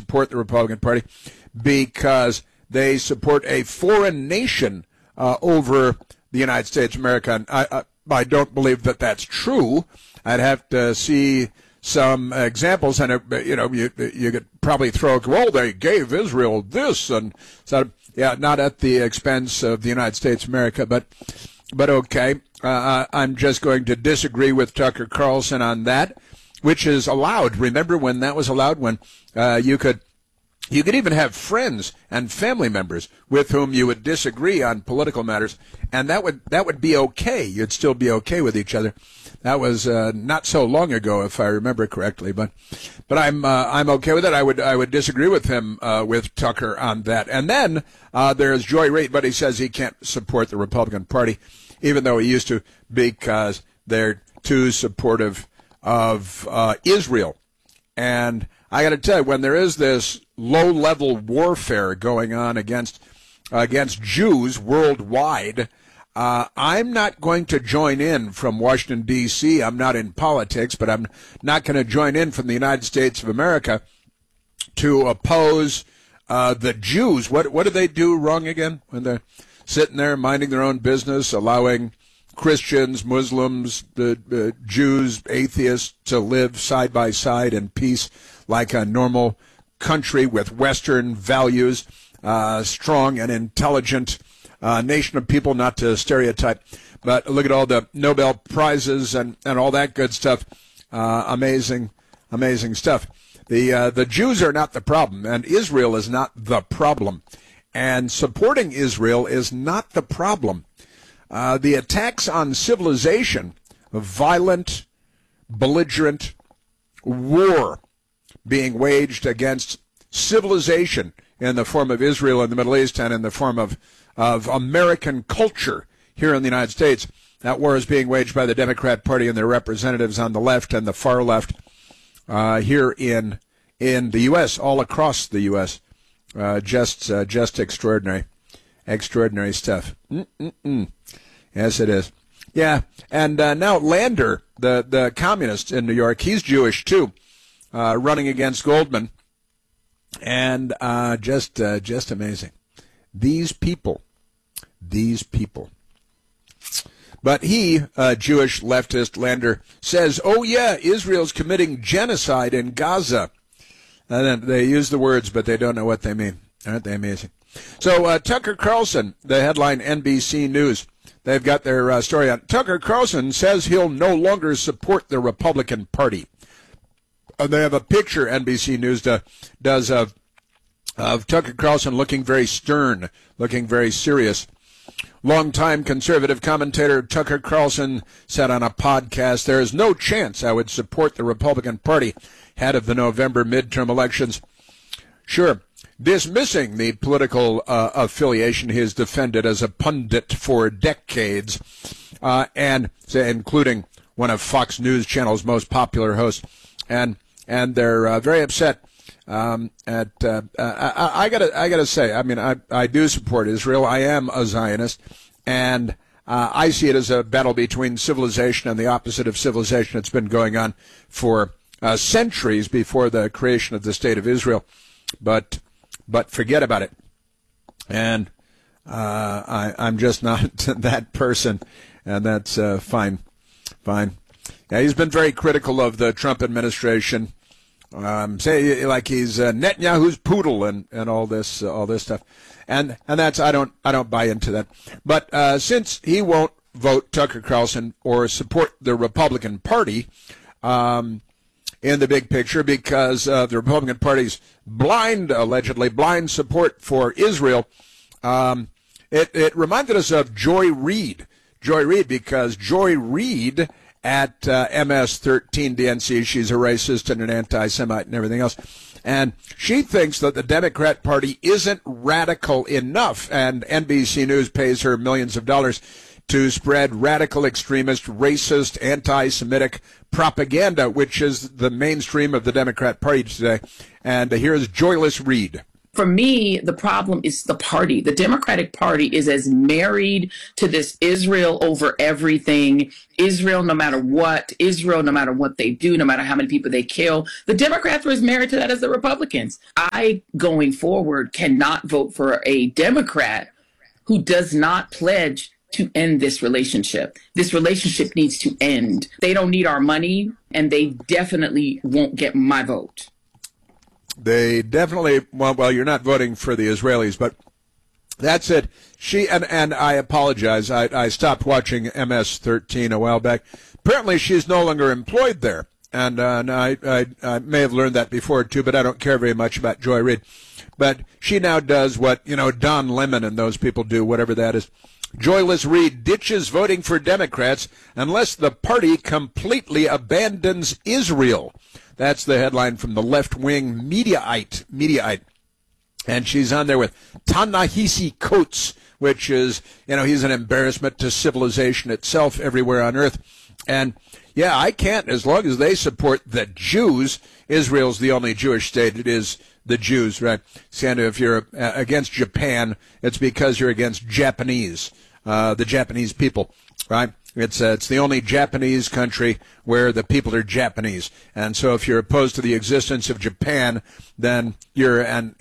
support the Republican Party because they support a foreign nation over the United States of America. And I don't believe that that's true. I'd have to see some examples, and you could probably throw, well, they gave Israel this, and so yeah, not at the expense of the United States of America, but okay. I'm just going to disagree with Tucker Carlson on that, which is allowed. Remember when that was allowed? When you could even have friends and family members with whom you would disagree on political matters, and that would be okay. You'd still be okay with each other. That was not so long ago, if I remember correctly. But I'm okay with it. I would disagree with him with Tucker on that. And then there's Joy Reid, but he says he can't support the Republican Party, even though he used to, because they're too supportive of Israel. And I got to tell you, when there is this low-level warfare going on against Jews worldwide, I'm not going to join in from Washington, D.C. I'm not in politics, but I'm not going to join in from the United States of America to oppose the Jews. What do they do wrong again when they're sitting there minding their own business, allowing Christians, Muslims, Jews, atheists to live side by side in peace like a normal country with Western values, strong and intelligent nation of people, not to stereotype, but look at all the Nobel Prizes and all that good stuff. Amazing stuff. The Jews are not the problem, and Israel is not the problem. And supporting Israel is not the problem. The attacks on civilization, violent, belligerent war being waged against civilization in the form of Israel in the Middle East and in the form of American culture here in the United States. That war is being waged by the Democrat Party and their representatives on the left and the far left here in the U.S., all across the U.S. Just extraordinary stuff. Yes, it is. Yeah, and now Lander, the communist in New York, he's Jewish too, running against Goldman, and just amazing. These people. But he, Jewish leftist Lander, says, oh yeah, Israel's committing genocide in Gaza. And they use the words, but they don't know what they mean. Aren't they amazing? So Tucker Carlson, the headline NBC News, they've got their story on. Tucker Carlson says he'll no longer support the Republican Party. They have a picture, NBC News does of Tucker Carlson looking very stern, looking very serious. Longtime conservative commentator Tucker Carlson said on a podcast, there is no chance I would support the Republican Party ahead of the November midterm elections. Sure, dismissing the political affiliation he has defended as a pundit for decades, and including one of Fox News Channel's most popular hosts, and they're very upset. I gotta say, I mean, I do support Israel. I am a Zionist, and I see it as a battle between civilization and the opposite of civilization. It's been going on for centuries before the creation of the State of Israel, but forget about it. And I'm just not that person, and that's fine. Yeah, he's been very critical of the Trump administration. Say like he's Netanyahu's poodle and all this stuff, and that's I don't buy into that. But since he won't vote Tucker Carlson or support the Republican Party in the big picture because of the Republican Party's allegedly blind support for Israel, it reminded us of Joy Reid because Joy Reid at MS-13 DNC, she's a racist and an anti-Semite and everything else. And she thinks that the Democrat Party isn't radical enough, and NBC News pays her millions of dollars to spread radical extremist, racist, anti-Semitic propaganda, which is the mainstream of the Democrat Party today. And here's Joyless Reid. for me, the problem is the party. The Democratic Party is as married to this Israel over everything, Israel no matter what, Israel no matter what they do, no matter how many people they kill. The Democrats are as married to that as the Republicans. I, going forward, cannot vote for a Democrat who does not pledge to end this relationship. This relationship needs to end. They don't need our money, and they definitely won't get my vote. They definitely, well, you're not voting for the Israelis, but that's it. She, and I apologize, I stopped watching MS-13 a while back. Apparently she's no longer employed there. And I may have learned that before, too, but I don't care very much about Joy Reid. But she now does what, Don Lemon and those people do, whatever that is. Joyless Reid ditches voting for Democrats unless the party completely abandons Israel. That's the headline from the left-wing Mediaite. And she's on there with Ta-Nehisi Coates, which is, he's an embarrassment to civilization itself everywhere on earth. And, yeah, I can't, as long as they support the Jews. Israel's the only Jewish state. It is the Jews, right? Sandra, if you're against Japan, it's because you're against Japanese, the Japanese people, right? It's the only Japanese country where the people are Japanese. And so if you're opposed to the existence of Japan, then you're an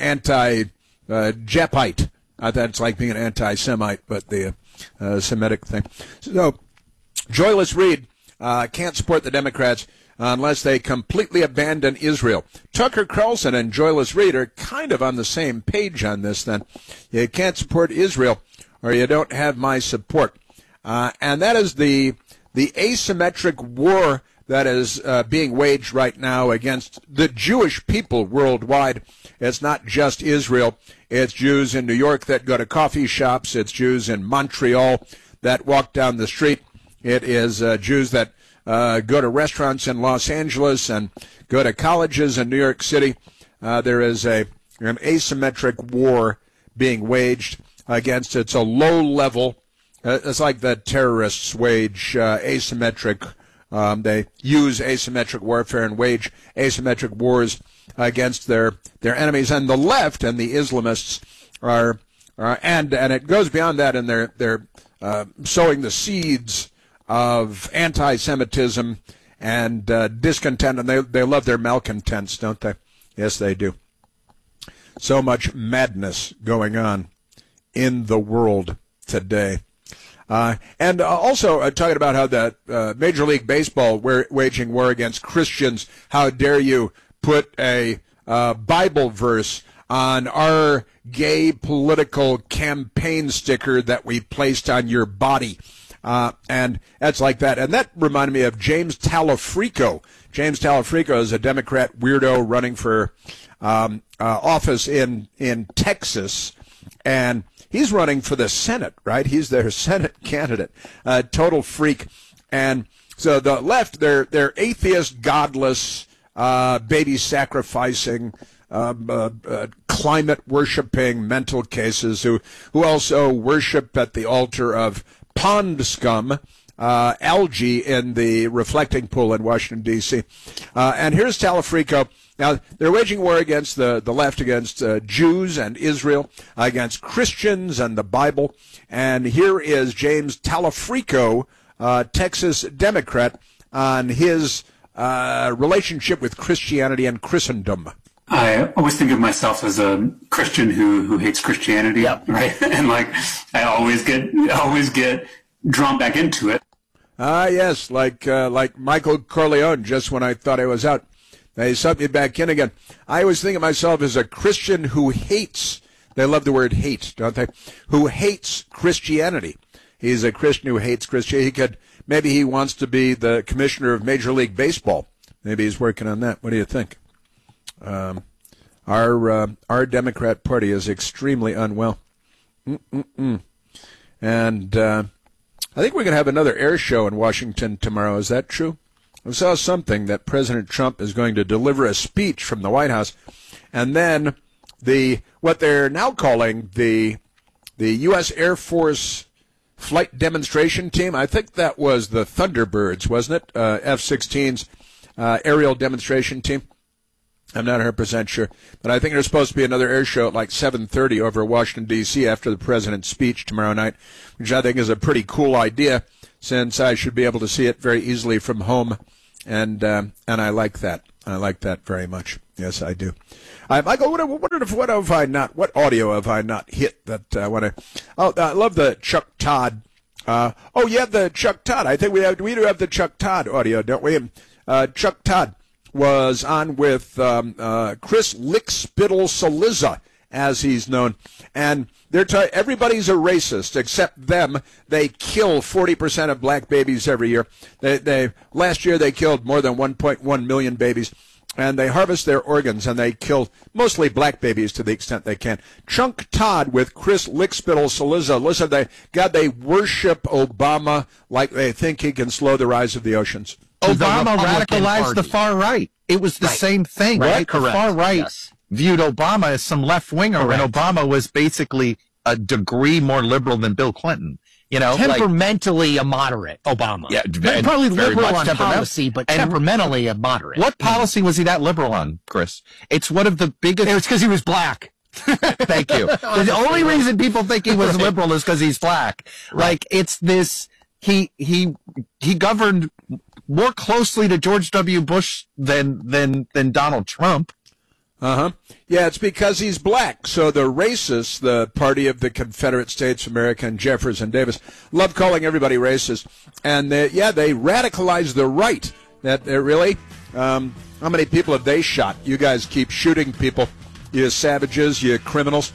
anti-Japite. That's like being an anti-Semite, but the Semitic thing. So Joyless Reid can't support the Democrats unless they completely abandon Israel. Tucker Carlson and Joyless Reid are kind of on the same page on this then. You can't support Israel or you don't have my support. And that is the asymmetric war that is being waged right now against the Jewish people worldwide. It's not just Israel. It's Jews in New York that go to coffee shops. It's Jews in Montreal that walk down the street. It is Jews that go to restaurants in Los Angeles and go to colleges in New York City. There is an asymmetric war being waged against. It's a low level. It's like the terrorists wage asymmetric. They use asymmetric warfare and wage asymmetric wars against their enemies. And the left and the Islamists are and it goes beyond that. And they're sowing the seeds of anti-Semitism and discontent, and they love their malcontents, don't they? Yes, they do. So much madness going on in the world today. And also talking about how the Major League Baseball waging war against Christians. How dare you put a Bible verse on our gay political campaign sticker that we placed on your body. And that's like that. And that reminded me of James Talafrico. James Talafrico is a Democrat weirdo running for office in Texas. And he's running for the Senate, right? He's their Senate candidate. Total freak. And so the left, they're atheist, godless, baby sacrificing, climate worshiping mental cases who also worship at the altar of pond scum, algae in the reflecting pool in Washington, D.C. And here's Talafrico. Now, they're waging war against the left, against Jews and Israel, against Christians and the Bible. And here is James Talafrico, Texas Democrat, on his relationship with Christianity and Christendom. I always think of myself as a Christian who hates Christianity, yep. Right? And I always get drawn back into it. Yes, like Michael Corleone. Just when I thought I was out, they sucked me back in again. I always think of myself as a Christian who hates. They love the word hate, don't they? Who hates Christianity. He's a Christian who hates Christianity. Maybe he wants to be the commissioner of Major League Baseball. Maybe he's working on that. What do you think? Our Democrat Party is extremely unwell. And I think we're going to have another air show in Washington tomorrow. Is that true? I saw something that President Trump is going to deliver a speech from the White House, and then what they're now calling the U.S. Air Force flight demonstration team. I think that was the Thunderbirds, wasn't it? F-16's aerial demonstration team. I'm not 100% sure, but I think there's supposed to be another air show at like 7:30 over Washington, D.C. after the president's speech tomorrow night, which I think is a pretty cool idea since I should be able to see it very easily from home, and I like that. I like that very much. Yes, I do. Michael, what audio have I not hit that I want to? Oh, I love the Chuck Todd. The Chuck Todd. I think we do have the Chuck Todd audio, don't we? Chuck Todd was on with Chris Lickspittle Cillizza, as he's known, and everybody's a racist except them. They kill 40% of black babies every year. Last year they killed more than 1.1 million babies, and they harvest their organs, and they kill mostly black babies to the extent they can. Chuck Todd with Chris Lickspittle Cillizza. Listen, they worship Obama like they think he can slow the rise of the oceans. Obama radicalized the far right. It was the same thing, right? Correct. The far right viewed Obama as some left winger, and Obama was basically a degree more liberal than Bill Clinton. You know, temperamentally a moderate, Obama. Yeah, probably liberal on policy, but temperamentally a moderate. What policy was he that liberal on, Chris? It's one of the biggest. It's because he was black. Thank you. The only reason people think he was liberal is because he's black. Like, it's this. He governed more closely to George W. Bush than Donald Trump. Yeah, it's because he's black. So the racists, the party of the Confederate States of America and Jefferson Davis, love calling everybody racist. And they radicalize the right. That really, how many people have they shot? You guys keep shooting people, you savages, you criminals.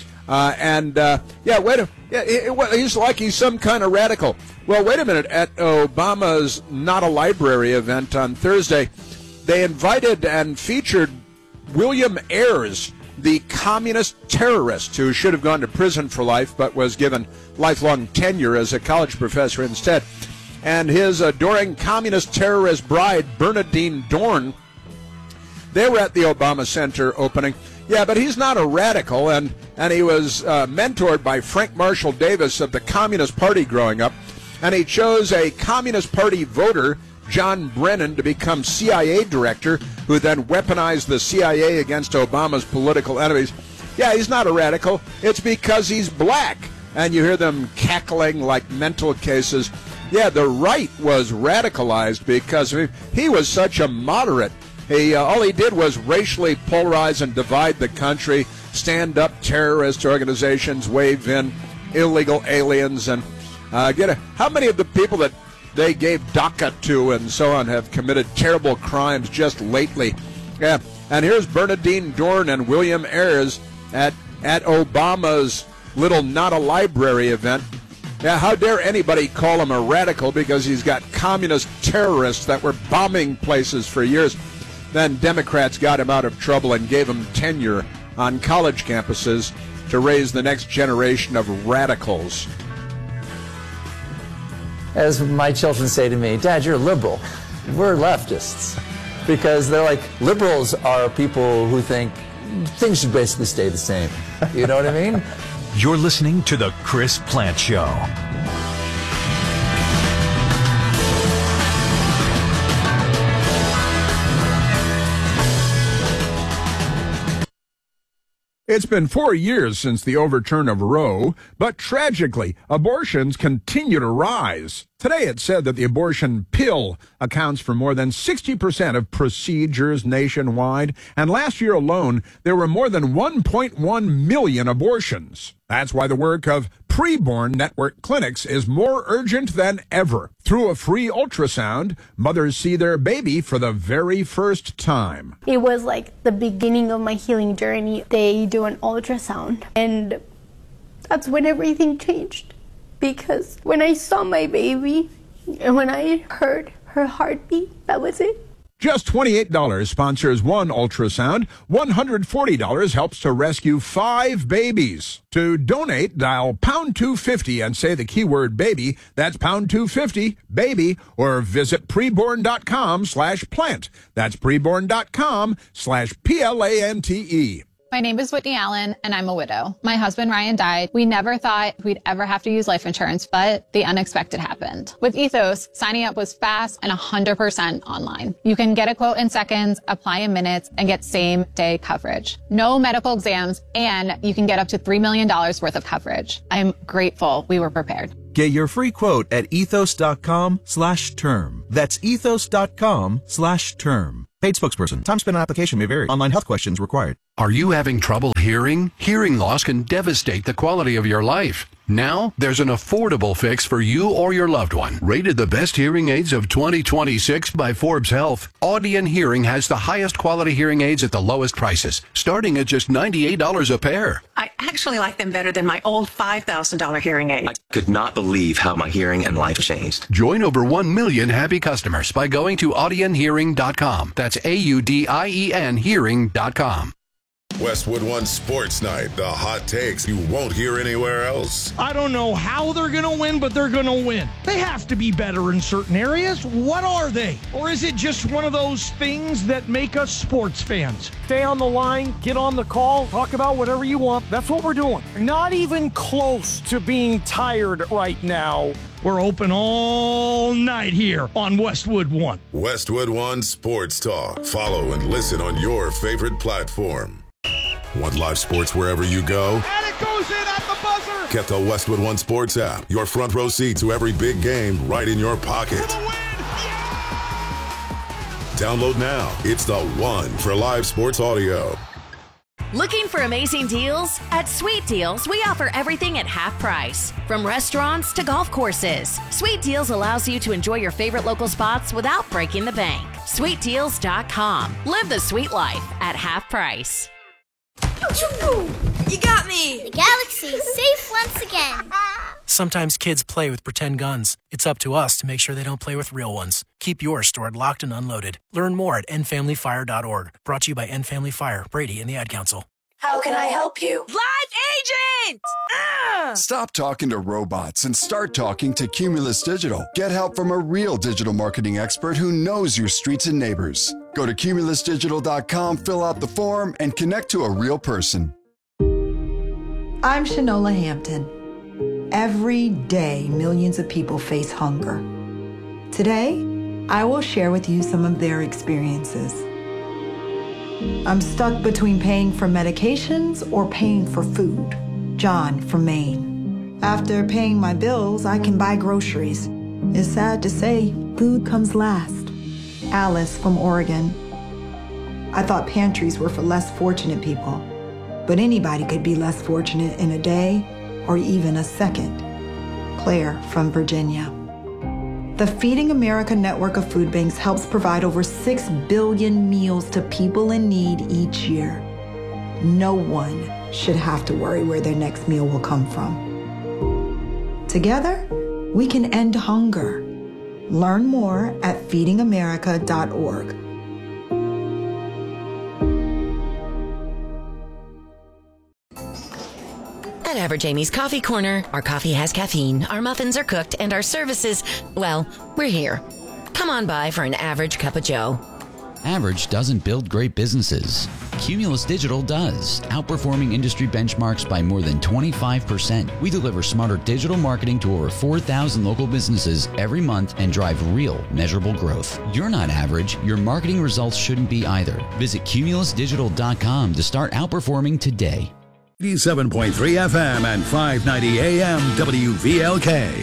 He's like he's some kind of radical. Well, wait a minute. At Obama's Not a Library event on Thursday, they invited and featured William Ayers, the communist terrorist who should have gone to prison for life but was given lifelong tenure as a college professor instead, and his adoring communist terrorist bride, Bernadine Dorn. They were at the Obama Center opening. Yeah, but he's not a radical, and he was mentored by Frank Marshall Davis of the Communist Party growing up, and he chose a Communist Party voter, John Brennan, to become CIA director, who then weaponized the CIA against Obama's political enemies. Yeah, he's not a radical. It's because he's black. And you hear them cackling like mental cases. Yeah, the right was radicalized because he was such a moderate. All he did was racially polarize and divide the country, stand up terrorist organizations, wave in illegal aliens, and how many of the people that they gave DACA to and so on have committed terrible crimes just lately? Yeah, and here's Bernadine Dorn and William Ayers at Obama's little Not a Library event. Yeah, how dare anybody call him a radical because he's got communist terrorists that were bombing places for years. Then Democrats got him out of trouble and gave him tenure on college campuses to raise the next generation of radicals. As my children say to me, Dad, you're a liberal. We're leftists. Because they're like, liberals are people who think things should basically stay the same. You know what I mean? You're listening to The Chris Plante Show. It's been 4 years since the overturn of Roe, but tragically, abortions continue to rise. Today it said that the abortion pill accounts for more than 60% of procedures nationwide, and last year alone, there were more than 1.1 million abortions. That's why the work of Preborn Network clinics is more urgent than ever. Through a free ultrasound, mothers see their baby for the very first time. It was like the beginning of my healing journey. They do an ultrasound, and that's when everything changed. Because when I saw my baby and when I heard her heartbeat, that was it. Just $28 sponsors one ultrasound. $140 helps to rescue 5 babies. To donate, dial pound 250 and say the keyword baby. That's pound 250 baby, or visit preborn.com/plant. That's preborn.com/PLANTE. My name is Whitney Allen, and I'm a widow. My husband, Ryan, died. We never thought we'd ever have to use life insurance, but the unexpected happened. With Ethos, signing up was fast and 100% online. You can get a quote in seconds, apply in minutes, and get same-day coverage. No medical exams, and you can get up to $3 million worth of coverage. I'm grateful we were prepared. Get your free quote at ethos.com/term. That's ethos.com/term. Paid spokesperson. Time spent on application may vary. Online health questions required. Are you having trouble hearing? Hearing loss can devastate the quality of your life. Now, there's an affordable fix for you or your loved one. Rated the best hearing aids of 2026 by Forbes Health, Audion Hearing has the highest quality hearing aids at the lowest prices, starting at just $98 a pair. I actually like them better than my old $5,000 hearing aid. I could not believe how my hearing and life changed. Join over 1 million happy customers by going to audionhearing.com. That's AUDIEN hearing.com. Westwood One Sports Night, the hot takes you won't hear anywhere else. I don't know how they're going to win, but they're going to win. They have to be better in certain areas. What are they? Or is it just one of those things that make us sports fans? Stay on the line, get on the call, talk about whatever you want. That's what we're doing. Not even close to being tired right now. We're open all night here on Westwood One. Westwood One Sports Talk. Follow and listen on your favorite platform. Want live sports wherever you go? And it goes in at the buzzer! Get the Westwood One Sports app. Your front row seat to every big game right in your pocket. Download now. It's the one for live sports audio. Looking for amazing deals? At Sweet Deals, we offer everything at half price. From restaurants to golf courses, Sweet Deals allows you to enjoy your favorite local spots without breaking the bank. SweetDeals.com. Live the sweet life at half price. You got me! The galaxy's safe once again. Sometimes kids play with pretend guns. It's up to us to make sure they don't play with real ones. Keep yours stored locked and unloaded. Learn more at endfamilyfire.org. Brought to you by End Family Fire, Brady, and the Ad Council. How can I help you? Live agent! Stop talking to robots and start talking to Cumulus Digital. Get help from a real digital marketing expert who knows your streets and neighbors. Go to cumulusdigital.com, fill out the form, and connect to a real person. I'm Shanola Hampton. Every day, millions of people face hunger. Today, I will share with you some of their experiences. I'm stuck between paying for medications or paying for food. John from Maine. After paying my bills, I can buy groceries. It's sad to say, food comes last. Alice from Oregon. I thought pantries were for less fortunate people, but anybody could be less fortunate in a day or even a second. Claire from Virginia. The Feeding America network of food banks helps provide over 6 billion meals to people in need each year. No one should have to worry where their next meal will come from. Together, we can end hunger. Learn more at feedingamerica.org. At Average Amy's Coffee Corner, our coffee has caffeine, our muffins are cooked, and our services, well, we're here. Come on by for an average cup of joe. Average doesn't build great businesses. Cumulus Digital does, outperforming industry benchmarks by more than 25%. We deliver smarter digital marketing to over 4,000 local businesses every month and drive real, measurable growth. You're not average. Your marketing results shouldn't be either. Visit cumulusdigital.com to start outperforming today. 87.3 FM and 590 AM WVLK.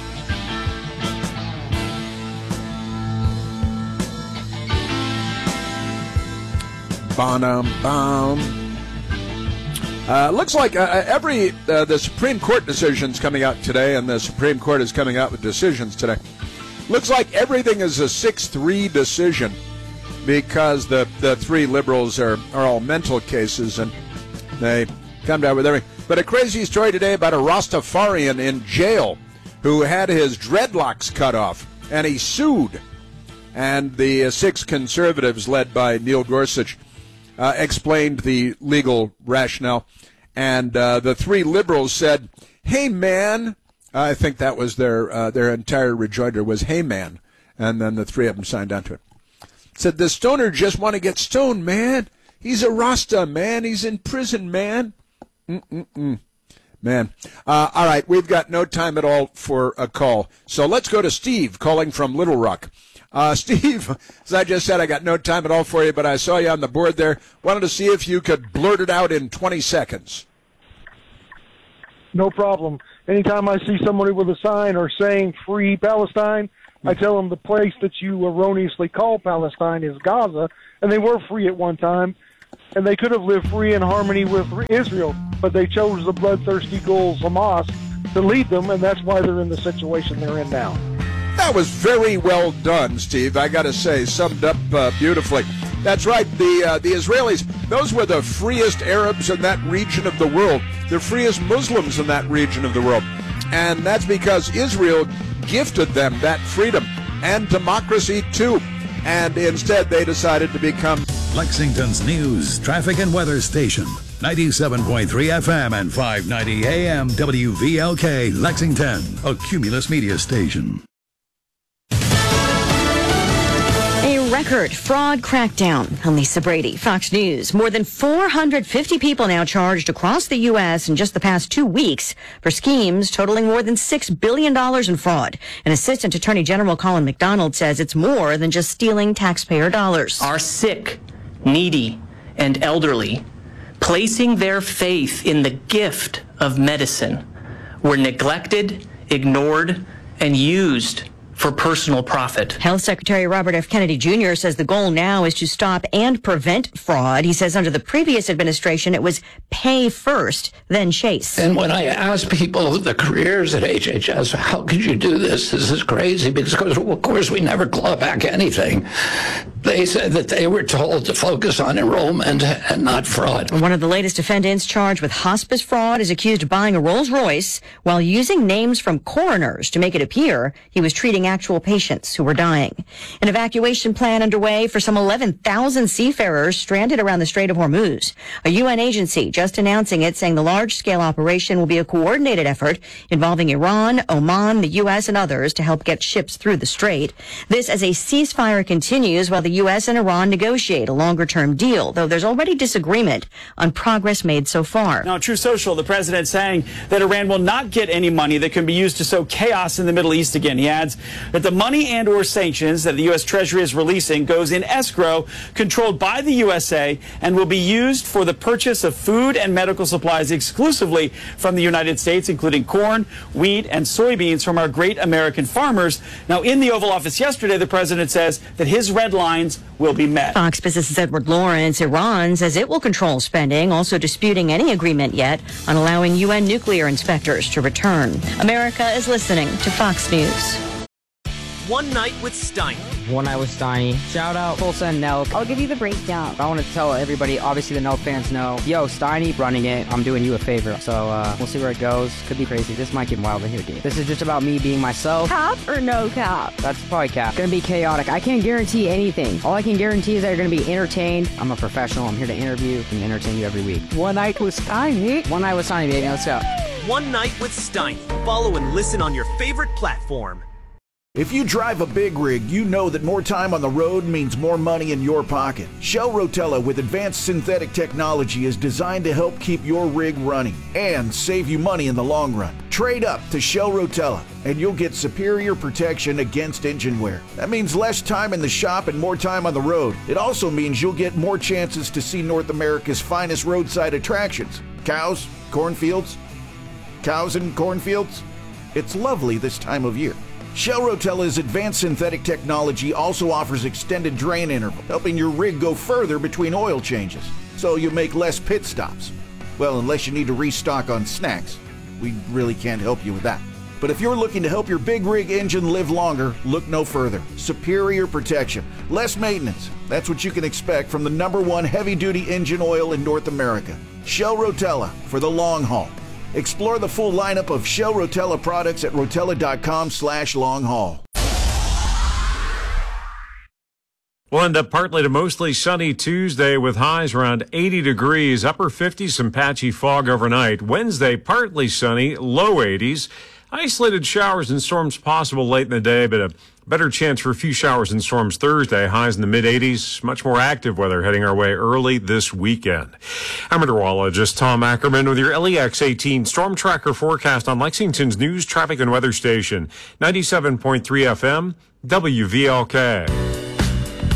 Looks like the Supreme Court decision's coming out today, and the Supreme Court is coming out with decisions today. Looks like everything is a 6-3 decision because the three liberals are all mental cases, and they come down with everything. But a crazy story today about a Rastafarian in jail who had his dreadlocks cut off, and he sued. And the 6 conservatives, led by Neil Gorsuch, explained the legal rationale. And the 3 liberals said, "Hey, man." I think that was their entire rejoinder was, "Hey, man." And then the 3 of them signed on to it. Said, "The stoner just want to get stoned, man. He's a Rasta, man. He's in prison, man. Man. All right, we've got no time at all for a call. So let's go to Steve calling from Little Rock. Steve, as I just said, I got no time at all for you, but I saw you on the board there. Wanted to see if you could blurt it out in 20 seconds. No problem. Anytime I see somebody with a sign or saying Free Palestine, I tell them the place that you erroneously call Palestine is Gaza, and they were free at one time, and they could have lived free in harmony with Israel, but they chose the bloodthirsty ghouls Hamas to lead them, and that's why they're in the situation they're in now. That was very well done, Steve. I got to say, summed up beautifully. That's right. The Israelis, those were the freest Arabs in that region of the world, the freest Muslims in that region of the world. And that's because Israel gifted them that freedom and democracy, too. And instead, they decided to become Lexington's news, traffic, and weather station. 97.3 FM and 590 AM WVLK, Lexington, a Cumulus media station. A record fraud crackdown. I'm Lisa Brady, Fox News. More than 450 people now charged across the U.S. in just the past 2 weeks for schemes totaling more than $6 billion in fraud. An Assistant Attorney General Colin McDonald says it's more than just stealing taxpayer dollars. Our sick, needy, and elderly, placing their faith in the gift of medicine, were neglected, ignored, and used for personal profit. Health Secretary Robert F. Kennedy Jr. says the goal now is to stop and prevent fraud. He says under the previous administration, it was pay first, then chase. And when I asked people, the careers at HHS, how could you do this? This is crazy, because of course we never claw back anything. They said that they were told to focus on enrollment and not fraud. One of the latest defendants charged with hospice fraud is accused of buying a Rolls Royce while using names from coroners to make it appear he was treating actual patients who were dying. An evacuation plan underway for some 11,000 seafarers stranded around the Strait of Hormuz. A UN agency just announcing it, saying the large-scale operation will be a coordinated effort involving Iran, Oman, the U.S., and others to help get ships through the strait. This as a ceasefire continues while the U.S. and Iran negotiate a longer-term deal, though there's already disagreement on progress made so far. Now, True Social, the president saying that Iran will not get any money that can be used to sow chaos in the Middle East again. He adds that the money and or sanctions that the U.S. Treasury is releasing goes in escrow controlled by the USA and will be used for the purchase of food and medical supplies exclusively from the United States, including corn, wheat, and soybeans from our great American farmers. Now, in the Oval Office yesterday, the president says that his red lines will be met. Fox Business's Edward Lawrence. Iran says it will control spending, also disputing any agreement yet on allowing UN nuclear inspectors to return. America is listening to Fox News. One Night with Steiny. One Night with Steiny. Shout out Tulsa and Nelk. I'll give you the breakdown. I want to tell everybody, obviously the Nelk fans know, yo, Steiny running it, I'm doing you a favor. So we'll see where it goes. Could be crazy. This might get wild in here, dude. This is just about me being myself. Cap or no cap? That's probably cap. Gonna be chaotic. I can't guarantee anything. All I can guarantee is that you're gonna be entertained. I'm a professional. I'm here to interview and entertain you every week. One Night with Steiny. One Night with Steiny, baby. Let's go. One Night with Steiny. Follow and listen on your favorite platform. If you drive a big rig, you know that more time on the road means more money in your pocket. Shell Rotella with advanced synthetic technology is designed to help keep your rig running and save you money in the long run. Trade up to Shell Rotella and you'll get superior protection against engine wear. That means less time in the shop and more time on the road. It also means you'll get more chances to see North America's finest roadside attractions. Cows, cornfields, cows and cornfields. It's lovely this time of year. Shell Rotella's advanced synthetic technology also offers extended drain interval, helping your rig go further between oil changes, so you make less pit stops. Well, unless you need to restock on snacks. We really can't help you with that. But if you're looking to help your big rig engine live longer, look no further. Superior protection, less maintenance. That's what you can expect from the #1 heavy-duty engine oil in North America. Shell Rotella for the long haul. Explore the full lineup of Shell Rotella products at rotella.com/long-haul. We'll end up partly to mostly sunny Tuesday with highs around 80 degrees, upper 50s, some patchy fog overnight. Wednesday, partly sunny, low 80s. Isolated showers and storms possible late in the day, but a better chance for a few showers and storms Thursday. Highs in the mid-80s. Much more active weather heading our way early this weekend. I'm meteorologist Tom Ackerman with your LEX 18 Storm Tracker forecast on Lexington's news, traffic, and weather station, 97.3 FM, WVLK.